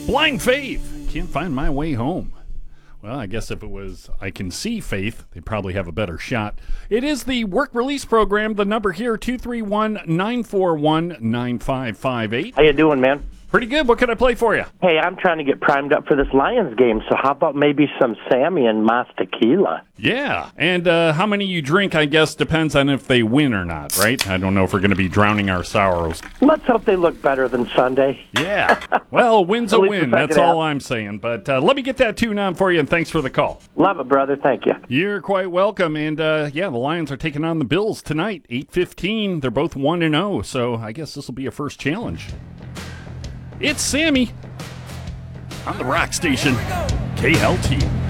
Blind Faith, can't find my way home. Well, I guess if it was I Can See Faith, they probably have a better shot. It is the work release program. The number here, 231-941-9558. How you doing, man? Pretty good. What can I play for you? Hey, I'm trying to get primed up for this Lions game, so how about maybe some Sammy and Mas Tequila? Yeah, and how many you drink, I guess, depends on if they win or not, right? I don't know if we're going to be drowning our sorrows. Let's hope they look better than Sunday. Yeah. Well, a win's a At least win. the second That's all half. I'm saying. But let me get that tune on for you, and thanks for the call. Love it, brother. Thank you. You're quite welcome. And, yeah, the Lions are taking on the Bills tonight, 8:15. They're both 1-0, so I guess this will be a first challenge. It's Sammy on the Rock Station, KLT.